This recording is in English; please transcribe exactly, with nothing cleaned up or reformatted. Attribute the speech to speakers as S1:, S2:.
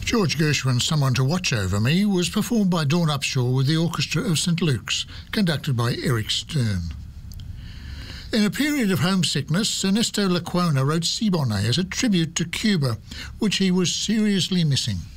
S1: George Gershwin's Someone to Watch Over Me was performed by Dawn Upshaw with the Orchestra of Saint Luke's, conducted by Eric Stern. In a period of homesickness, Ernesto Lecuona wrote Siboney as a tribute to Cuba, which he was seriously missing.